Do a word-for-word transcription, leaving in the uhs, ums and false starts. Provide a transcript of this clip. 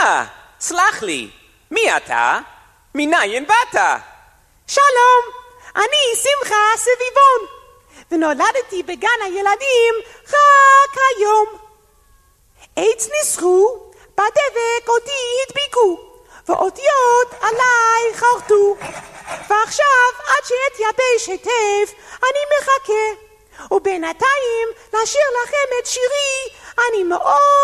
אה, סלח לי, מי אתה? מניין באת? שלום, אני שמחה סביבון, ונולדתי בגן הילדים רק היום. עץ ניסחו, בדבק אותי הדביקו, ואותיות עליי חרטו. ועכשיו עד שאתייבש היטב אני מחכה, ובינתיים לשיר לכם את שירי אני מאוד